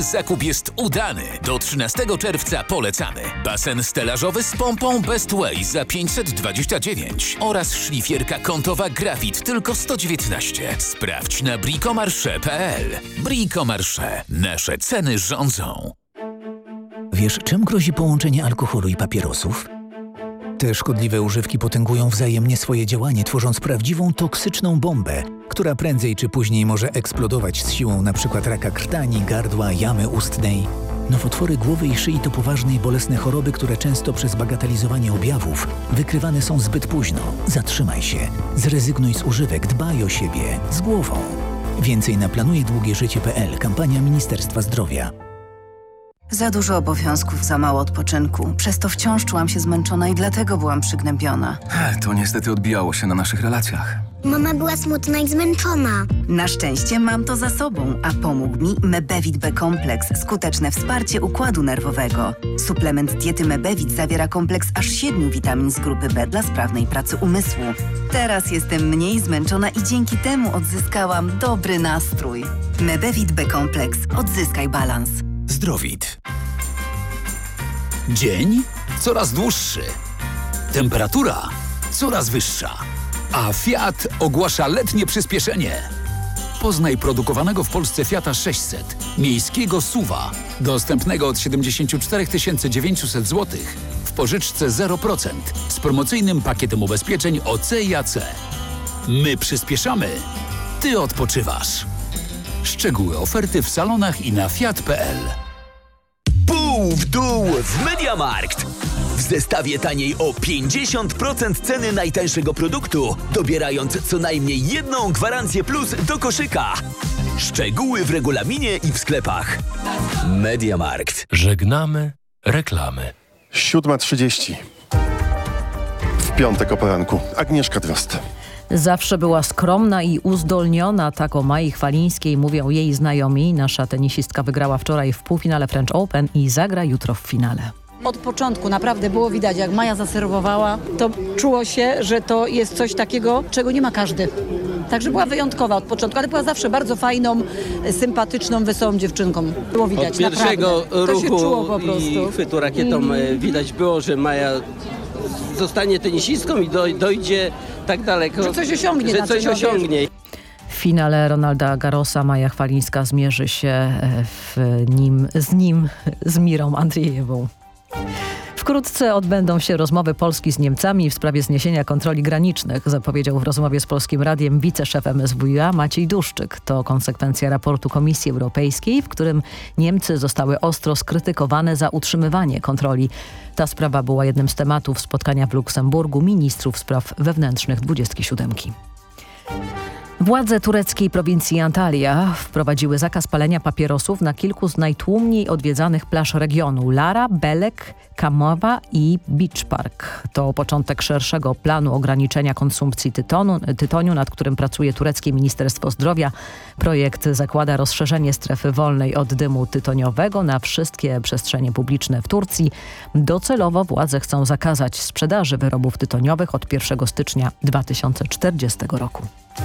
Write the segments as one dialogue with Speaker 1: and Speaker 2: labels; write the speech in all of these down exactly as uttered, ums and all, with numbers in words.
Speaker 1: Zakup jest udany. Do trzynastego czerwca polecamy. Basen stelażowy z pompą Best Way za pięćset dwadzieścia dziewięć oraz szlifierka kątowa Grafit tylko sto dziewiętnaście. Sprawdź na bricomarche kropka p l. Bricomarche. Nasze ceny rządzą.
Speaker 2: Wiesz, czym grozi połączenie alkoholu i papierosów? Te szkodliwe używki potęgują wzajemnie swoje działanie, tworząc prawdziwą toksyczną bombę, która prędzej czy później może eksplodować z siłą np. raka krtani, gardła, jamy ustnej. Nowotwory głowy i szyi to poważne i bolesne choroby, które często przez bagatelizowanie objawów wykrywane są zbyt późno. Zatrzymaj się, zrezygnuj z używek, dbaj o siebie, z głową. Więcej na planuje długie życie kropka p l. Kampania Ministerstwa Zdrowia.
Speaker 3: Za dużo obowiązków, za mało odpoczynku. Przez to wciąż czułam się zmęczona i dlatego byłam przygnębiona.
Speaker 4: To niestety odbijało się na naszych relacjach.
Speaker 5: Mama była smutna i zmęczona.
Speaker 3: Na szczęście mam to za sobą, a pomógł mi Mebevit B Kompleks. Skuteczne wsparcie układu nerwowego. Suplement diety Mebevit zawiera kompleks aż siedmiu witamin z grupy B dla sprawnej pracy umysłu. Teraz jestem mniej zmęczona i dzięki temu odzyskałam dobry nastrój. Mebevit B Kompleks. Odzyskaj balans.
Speaker 6: Zdrowit. Dzień coraz dłuższy. Temperatura coraz wyższa. A Fiat ogłasza letnie przyspieszenie. Poznaj produkowanego w Polsce Fiata sześćset, miejskiego suwa, dostępnego od siedemdziesiąt cztery tysiące dziewięćset złotych w pożyczce zero procent z promocyjnym pakietem ubezpieczeń O C i A C. My przyspieszamy, ty odpoczywasz. Szczegóły oferty w salonach i na fiat kropka p l.
Speaker 7: Pół w dół w MediaMarkt. W zestawie taniej o pięćdziesiąt procent ceny najtańszego produktu, dobierając co najmniej jedną gwarancję plus do koszyka. Szczegóły w regulaminie i w sklepach. MediaMarkt.
Speaker 8: Żegnamy reklamy.
Speaker 9: siódma trzydzieści. W piątek o poranku. Agnieszka Drozd.
Speaker 10: Zawsze była skromna i uzdolniona, tak o Mai Chwalińskiej mówią jej znajomi. Nasza tenisistka wygrała wczoraj w półfinale French Open i zagra jutro w finale.
Speaker 11: Od początku naprawdę było widać, jak Maja zaserwowała, to czuło się, że to jest coś takiego, czego nie ma każdy. Także była wyjątkowa od początku, ale była zawsze bardzo fajną, sympatyczną, wesołą dziewczynką. Było widać,
Speaker 12: od pierwszego
Speaker 11: naprawdę.
Speaker 12: ruchu
Speaker 11: to się czuło po prostu.
Speaker 12: I chwytu rakietą mm. widać było, że Maja zostanie tenisistką i dojdzie tak daleko,
Speaker 11: że coś osiągnie.
Speaker 12: Że coś osiągnie.
Speaker 10: W finale Ronalda Garrosa Maja Chwalińska zmierzy się w nim, z nim z Mirą Andrzejewą. Wkrótce odbędą się rozmowy Polski z Niemcami w sprawie zniesienia kontroli granicznych, zapowiedział w rozmowie z Polskim Radiem wiceszef M S W iA Maciej Duszczyk. To konsekwencja raportu Komisji Europejskiej, w którym Niemcy zostały ostro skrytykowane za utrzymywanie kontroli. Ta sprawa była jednym z tematów spotkania w Luksemburgu ministrów spraw wewnętrznych dwudziestki siódemki. Władze tureckiej prowincji Antalya wprowadziły zakaz palenia papierosów na kilku z najtłumniej odwiedzanych plaż regionu: Lara, Belek, Kamowa i Beach Park. To początek szerszego planu ograniczenia konsumpcji tytonu, tytoniu, nad którym pracuje tureckie Ministerstwo Zdrowia. Projekt zakłada rozszerzenie strefy wolnej od dymu tytoniowego na wszystkie przestrzenie publiczne w Turcji. Docelowo władze chcą zakazać sprzedaży wyrobów tytoniowych od pierwszego stycznia dwa tysiące czterdziestego roku.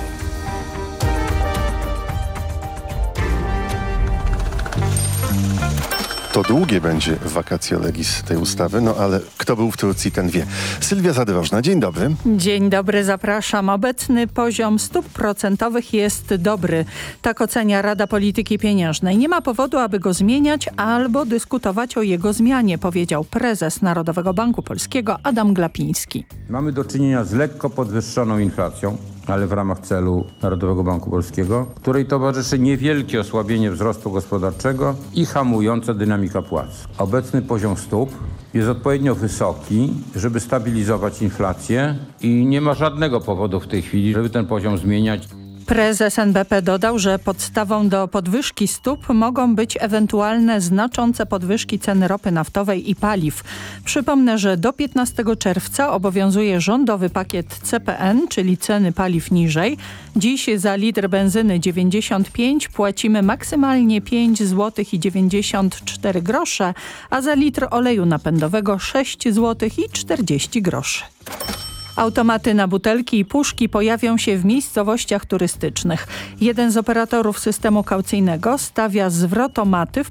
Speaker 9: To długie będzie vacatio legis tej ustawy, no ale kto był w Turcji, ten wie. Sylwia Zadrożna, dzień dobry.
Speaker 13: Dzień dobry, zapraszam. Obecny poziom stóp procentowych jest dobry. Tak ocenia Rada Polityki Pieniężnej. Nie ma powodu, aby go zmieniać albo dyskutować o jego zmianie, powiedział prezes Narodowego Banku Polskiego Adam Glapiński.
Speaker 14: Mamy do czynienia z lekko podwyższoną inflacją, ale w ramach celu Narodowego Banku Polskiego, której towarzyszy niewielkie osłabienie wzrostu gospodarczego i hamująca dynamika płac. Obecny poziom stóp jest odpowiednio wysoki, żeby stabilizować inflację i nie ma żadnego powodu w tej chwili, żeby ten poziom zmieniać.
Speaker 13: Prezes N B P dodał, że podstawą do podwyżki stóp mogą być ewentualne znaczące podwyżki ceny ropy naftowej i paliw. Przypomnę, że do piętnastego czerwca obowiązuje rządowy pakiet C P N, czyli ceny paliw niżej. Dziś za litr benzyny dziewięćdziesiąt pięć płacimy maksymalnie pięć złotych i dziewięćdziesiąt cztery grosze, a za litr oleju napędowego sześć złotych i czterdzieści groszy. Automaty na butelki i puszki pojawią się w miejscowościach turystycznych. Jeden z operatorów systemu kaucyjnego stawia zwrotomaty w